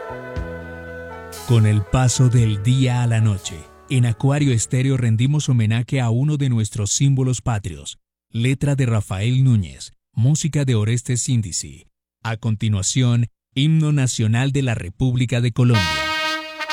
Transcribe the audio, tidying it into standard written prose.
Con el paso del día a la noche, en Acuario Estéreo rendimos homenaje a uno de nuestros símbolos patrios. Letra de Rafael Núñez, música de Orestes Índice. A continuación, Himno Nacional de la República de Colombia.